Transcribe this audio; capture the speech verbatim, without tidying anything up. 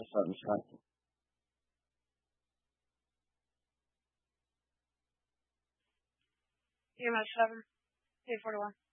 certain stuff. E M S seven, eight forty-one.